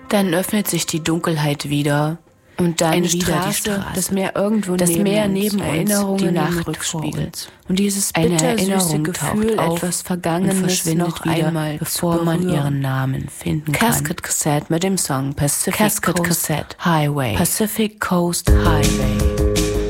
Dann öffnet sich die Dunkelheit wieder. Und dann eine wieder Straße, die Straße, das Meer irgendwo das neben Meer uns, neben Erinnerungen die im Nacht Rückspiegelt. Und dieses Eine bittersüße Erinnerung Gefühl, taucht auf etwas Vergangenes und verschwindet noch wieder, einmal bevor zu man berühren. ihren Namen finden Casket kann. Cassette mit dem Song Pacific Casket Coast Cassette Highway. Pacific Coast Highway.